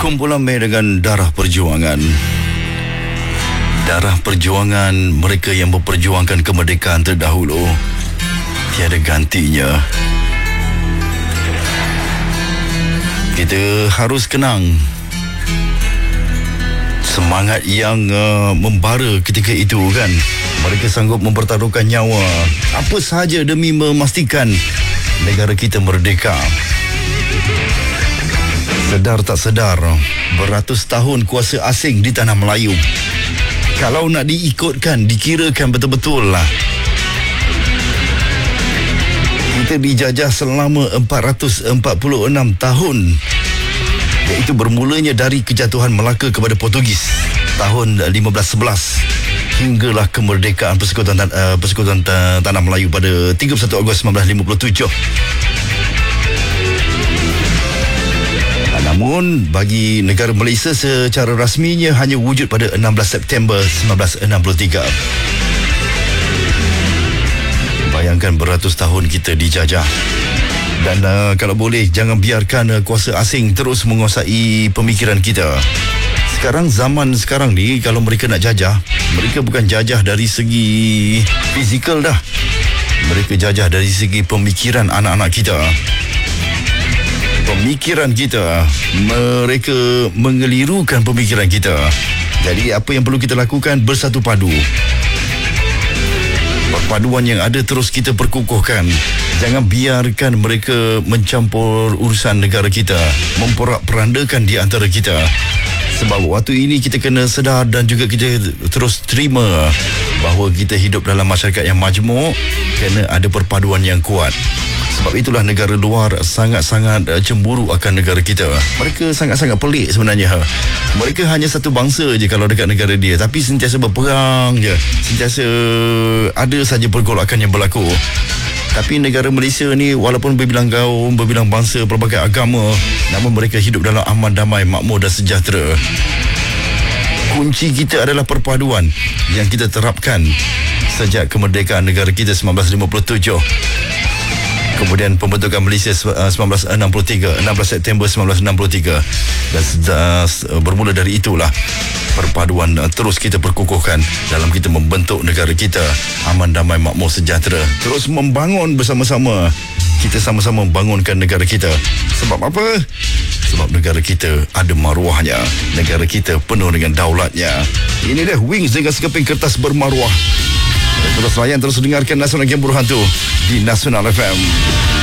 Kumpulan Mei dengan darah perjuangan. Darah perjuangan mereka yang memperjuangkan kemerdekaan terdahulu. Tiada gantinya. Kita harus kenang semangat yang membara ketika itu kan. Mereka sanggup mempertaruhkan nyawa apa sahaja demi memastikan negara kita merdeka. Sedar tak sedar, beratus tahun kuasa asing di tanah Melayu. Kalau nak diikutkan, dikirakan betul-betul lah. Kita dijajah selama 446 tahun. Iaitu bermulanya dari kejatuhan Melaka kepada Portugis tahun 1511 hinggalah kemerdekaan Persekutuan Tanah Melayu pada 31 Ogos 1957. Namun bagi negara Malaysia secara rasminya hanya wujud pada 16 September 1963. Bayangkan beratus tahun kita dijajah. Dan kalau boleh jangan biarkan kuasa asing terus menguasai pemikiran kita. Zaman sekarang ni kalau mereka nak jajah, mereka bukan jajah dari segi fizikal dah. Mereka jajah dari segi pemikiran anak-anak kita. Pemikiran kita, mereka mengelirukan pemikiran kita. Jadi apa yang perlu kita lakukan, bersatu padu. Perpaduan yang ada terus kita perkukuhkan. Jangan biarkan mereka mencampur urusan negara kita, memporak-perandakan di antara kita. Sebab waktu ini kita kena sedar dan juga kita terus terima bahawa kita hidup dalam masyarakat yang majmuk, kena ada perpaduan yang kuat. Sebab itulah negara luar sangat-sangat cemburu akan negara kita. Mereka sangat-sangat pelik sebenarnya. Mereka hanya satu bangsa je kalau dekat negara dia, tapi sentiasa berperang je. Sentiasa ada saja pergolakan yang berlaku. Tapi negara Malaysia ni walaupun berbilang kaum, berbilang bangsa, pelbagai agama, namun mereka hidup dalam aman, damai, makmur dan sejahtera. Kunci kita adalah perpaduan yang kita terapkan sejak kemerdekaan negara kita 1957. Kemudian pembentukan Malaysia 1963, 16 September 1963. Dan bermula dari itulah perpaduan terus kita perkukuhkan dalam kita membentuk negara kita aman, damai, makmur, sejahtera. Terus membangun bersama-sama. Kita sama-sama membangunkan negara kita. Sebab apa? Sebab negara kita ada maruahnya. Negara kita penuh dengan daulatnya. Ini dia Wings dengan sekeping kertas bermaruah. Terus layan, terus dengarkan Nasional Game Berhantu di Nasional FM.